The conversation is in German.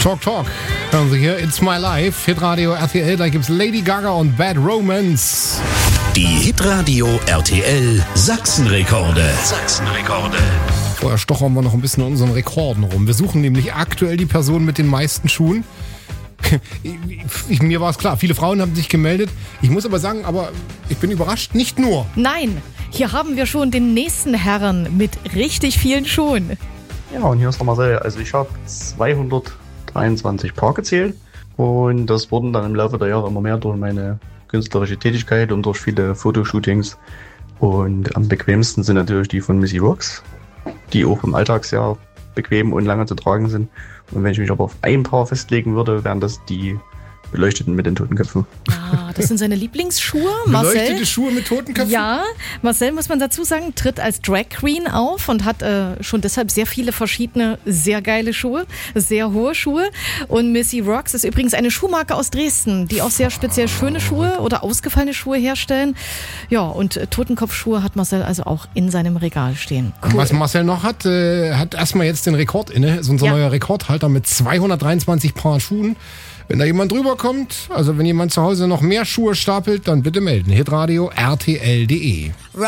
Talk. Hören Sie hier, It's My Life, Hitradio RTL, da gibt's Lady Gaga und Bad Romance. Die Hitradio RTL Sachsenrekorde. Vorher stochern wir noch ein bisschen an unseren Rekorden rum. Wir suchen nämlich aktuell die Person mit den meisten Schuhen. Mir war es klar, viele Frauen haben sich gemeldet. Ich muss aber sagen, ich bin überrascht, nicht nur. Nein, hier haben wir schon den nächsten Herrn mit richtig vielen Schuhen. Ja, und hier ist der Marcel. Also ich habe 223 Paar gezählt und das wurden dann im Laufe der Jahre immer mehr durch meine künstlerische Tätigkeit und durch viele Fotoshootings. Und am bequemsten sind natürlich die von Missy Rocks, die auch im Alltag sehr bequem und lange zu tragen sind. Und wenn ich mich aber auf ein Paar festlegen würde, wären das die beleuchteten mit den Totenköpfen. Ah, das sind seine Lieblingsschuhe. Beleuchtete Schuhe mit Totenköpfen? Ja, Marcel, muss man dazu sagen, tritt als Drag Queen auf und hat schon deshalb sehr viele verschiedene, sehr geile Schuhe, sehr hohe Schuhe. Und Missy Rocks ist übrigens eine Schuhmarke aus Dresden, die auch sehr speziell schöne Schuhe oder ausgefallene Schuhe herstellen. Ja, und Totenkopfschuhe hat Marcel also auch in seinem Regal stehen. Cool. Was Marcel noch hat erstmal jetzt den Rekord inne, ist unser neuer Rekordhalter mit 223 Paar Schuhen. Wenn da jemand drüber kommt, also wenn jemand zu Hause noch mehr Schuhe stapelt, dann bitte melden. Hitradio RTL.de